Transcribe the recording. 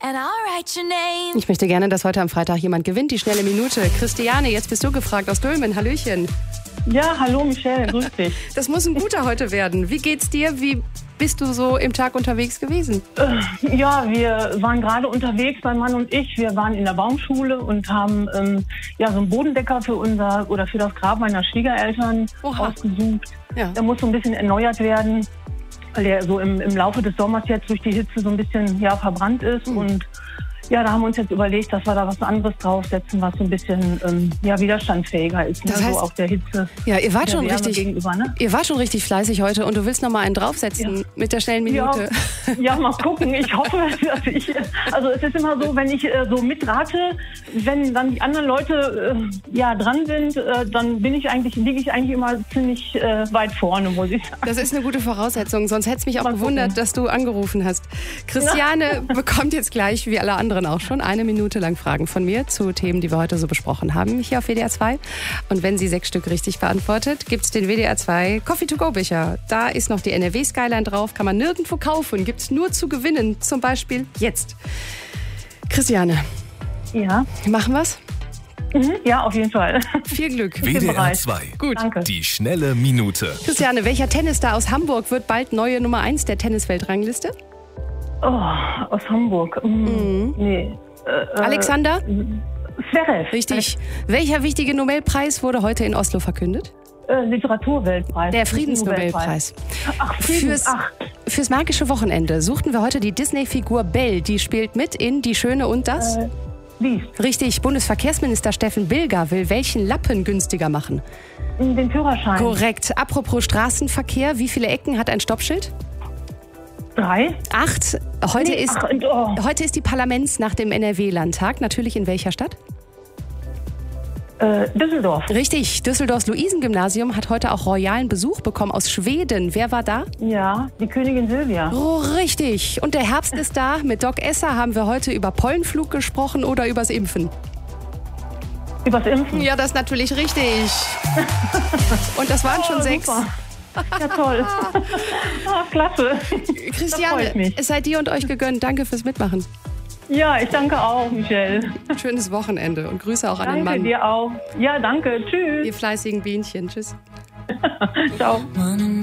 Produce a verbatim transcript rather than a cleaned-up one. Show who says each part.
Speaker 1: Ich möchte gerne, dass heute am Freitag jemand gewinnt, die schnelle Minute. Christiane, jetzt bist du gefragt aus Dülmen. Hallöchen.
Speaker 2: Ja, hallo Michelle, grüß dich.
Speaker 1: Das muss ein guter heute werden. Wie geht's dir? Wie bist du so im Tag unterwegs gewesen?
Speaker 2: Äh, ja, wir waren gerade unterwegs, mein Mann und ich. Wir waren in der Baumschule und haben ähm, ja, so einen Bodendecker für unser oder für das Grab meiner Schwiegereltern Oha. ausgesucht. Ja. Der muss so ein bisschen erneuert werden, weil der so im, im Laufe des Sommers jetzt durch die Hitze so ein bisschen ja, verbrannt ist. Mhm. Und ja, da haben wir uns jetzt überlegt, dass wir da was anderes draufsetzen, was so ein bisschen ähm, ja, widerstandsfähiger ist.
Speaker 1: Das heißt,
Speaker 2: so auch der Hitze.
Speaker 1: Ja, ihr wart schon richtig,
Speaker 2: gegenüber, ne?
Speaker 1: ihr wart schon richtig fleißig heute und du willst noch mal einen draufsetzen ja. mit der schnellen Minute.
Speaker 2: Ja, ja, mal gucken. Ich hoffe, dass ich, also es ist immer so, wenn ich äh, so mitrate, wenn dann die anderen Leute äh, ja dran sind, äh, dann bin ich eigentlich, liege ich eigentlich immer ziemlich äh, weit vorne, muss ich sagen.
Speaker 1: Das ist eine gute Voraussetzung, sonst hätte es mich auch mal gewundert, gucken. dass du angerufen hast. Christiane ja. bekommt jetzt gleich, wie alle anderen auch schon, eine Minute lang Fragen von mir zu Themen, die wir heute so besprochen haben, hier auf W D R zwei. Und wenn sie sechs Stück richtig beantwortet, gibt es den W D R zwei Coffee-to-go-Becher. Da ist noch die N R W-Skyline drauf, kann man nirgendwo kaufen, gibt es nur zu gewinnen, zum Beispiel jetzt. Christiane.
Speaker 2: Ja.
Speaker 1: Machen wir's?
Speaker 2: Mhm, ja, auf jeden Fall.
Speaker 1: Viel Glück.
Speaker 3: W D R zwei.
Speaker 1: Gut.
Speaker 2: Danke.
Speaker 3: Die schnelle Minute.
Speaker 1: Christiane, welcher Tennisstar aus Hamburg wird bald neue Nummer eins der Tennisweltrangliste?
Speaker 2: Oh, aus Hamburg. Mhm. Nee. Äh,
Speaker 1: Alexander?
Speaker 2: Zverev.
Speaker 1: Richtig. Welcher wichtige Nobelpreis wurde heute in Oslo verkündet?
Speaker 2: Äh, Literaturweltpreis.
Speaker 1: Der Friedensnobelpreis.
Speaker 2: Ach, Friedens,
Speaker 1: fürs,
Speaker 2: ach.
Speaker 1: fürs magische Wochenende suchten wir heute die Disney-Figur Belle. Die spielt mit in Die Schöne und das?
Speaker 2: Äh, Biest.
Speaker 1: Richtig. Bundesverkehrsminister Steffen Bilger will welchen Lappen günstiger machen?
Speaker 2: Den Führerschein.
Speaker 1: Korrekt. Apropos Straßenverkehr, wie viele Ecken hat ein Stoppschild?
Speaker 2: Drei.
Speaker 1: Acht. Heute,
Speaker 2: nee,
Speaker 1: ist,
Speaker 2: ach, oh.
Speaker 1: heute ist die Parlamentsnacht im N R W-Landtag. Natürlich in welcher Stadt?
Speaker 2: Äh, Düsseldorf.
Speaker 1: Richtig. Düsseldorfs Luisengymnasium hat heute auch royalen Besuch bekommen aus Schweden. Wer war da?
Speaker 2: Ja, die Königin Silvia.
Speaker 1: Oh, richtig. Und der Herbst ist da. Mit Doc Esser haben wir heute über Pollenflug gesprochen oder übers Impfen.
Speaker 2: Übers Impfen?
Speaker 1: Ja, das ist natürlich richtig. Und das waren
Speaker 2: oh,
Speaker 1: schon sechs.
Speaker 2: Super. Ja, toll. Ach, klasse.
Speaker 1: Christiane, es sei dir und euch gegönnt. Danke fürs Mitmachen.
Speaker 2: Ja, ich danke auch, Michelle.
Speaker 1: Schönes Wochenende und Grüße auch
Speaker 2: danke
Speaker 1: an den Mann.
Speaker 2: Danke dir auch. Ja, danke. Tschüss.
Speaker 1: Ihr fleißigen Bienchen. Tschüss.
Speaker 2: Ciao.